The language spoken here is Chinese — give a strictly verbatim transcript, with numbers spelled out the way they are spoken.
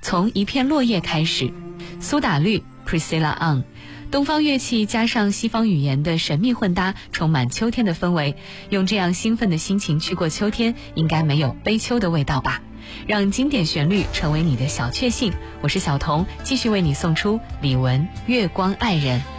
从一片落叶开始，苏打绿 Priscilla On。东方乐器加上西方语言的神秘混搭，充满秋天的氛围。用这样兴奋的心情去过秋天，应该没有悲秋的味道吧？让经典旋律成为你的小确幸。我是小童，继续为你送出李玟《月光爱人》。